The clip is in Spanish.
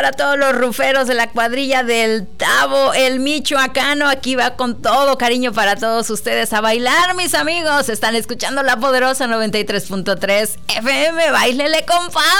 para todos los ruferos de la cuadrilla del Tabo, el michoacano. Aquí va con todo cariño para todos ustedes a bailar, mis amigos. Están escuchando La Poderosa 93.3 FM. ¡Báilele, compadre!